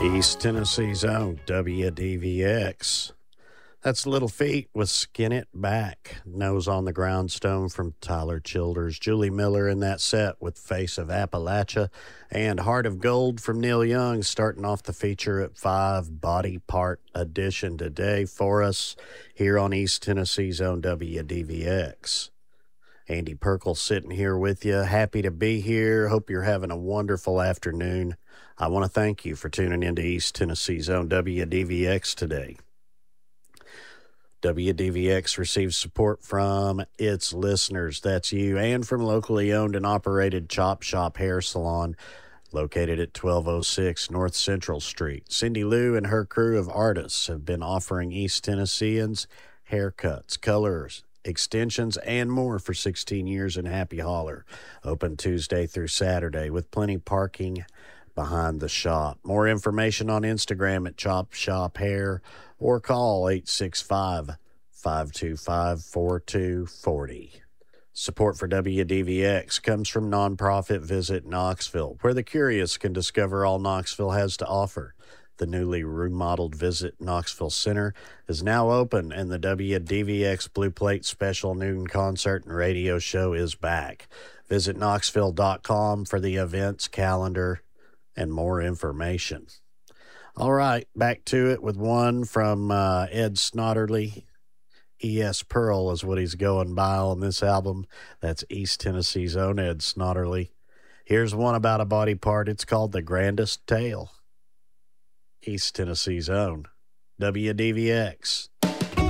East Tennessee's own WDVX. That's Little Feat with Skin It Back. Nose on the Grindstone from Tyler Childers. Julie Miller in that set with Face of Appalachia. And Heart of Gold from Neil Young starting off the feature at 5. Body Part Edition today for us here on East Tennessee's own WDVX. Andy Perkle sitting here with you. Happy to be here. Hope you're having a wonderful afternoon. I want to thank you for tuning into East Tennessee's own WDVX today. WDVX receives support from its listeners, that's you, and from locally owned and operated Chop Shop Hair Salon, located at 1206 North Central Street. Cindy Lou and her crew of artists have been offering East Tennesseans haircuts, colors, extensions, and more for 16 years in Happy Holler. Open Tuesday through Saturday with plenty parking behind the shop. More information on Instagram at Chop Shop Hair or call 865-525-4240. Support for WDVX comes from nonprofit Visit Knoxville, where the curious can discover all Knoxville has to offer. The newly remodeled Visit Knoxville Center is now open, and the WDVX Blue Plate Special Noon Concert and Radio Show is back. Visit Knoxville.com for the events calendar and more information. All right, back to it with one from Ed Snodderly. E.S. Pearl is what he's going by on this album. That's East Tennessee's own Ed Snodderly. Here's one about a body part. It's called The Grandest Tale. East Tennessee's own WDVX.